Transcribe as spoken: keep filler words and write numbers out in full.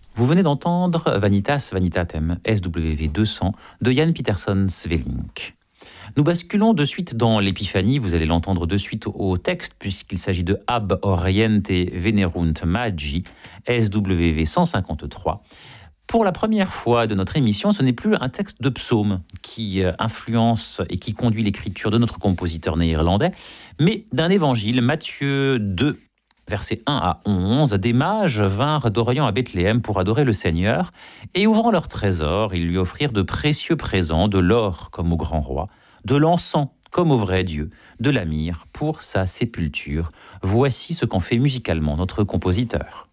Vous venez d'entendre Vanitas Vanitatem, S W V deux cents, de Jan Pietersson Svelink. Nous basculons de suite dans l'Épiphanie, vous allez l'entendre de suite au texte, puisqu'il s'agit de Ab Oriente Venerunt Magi, S W V cent cinquante-trois. Pour la première fois de notre émission, ce n'est plus un texte de psaume qui influence et qui conduit l'écriture de notre compositeur néerlandais, mais d'un évangile, Matthieu deux, versets un à onze. Des mages vinrent d'Orient à Bethléem pour adorer le Seigneur, et ouvrant leur trésor, ils lui offrirent de précieux présents, de l'or comme au grand roi, de l'encens comme au vrai Dieu, de la myrrhe pour sa sépulture. Voici ce qu'en fait musicalement notre compositeur.